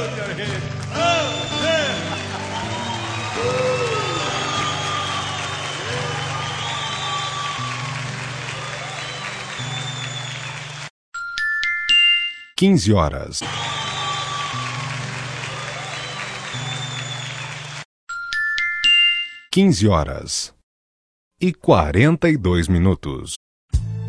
your head. Oh, yeah. 15h. 15h e 42 minutos.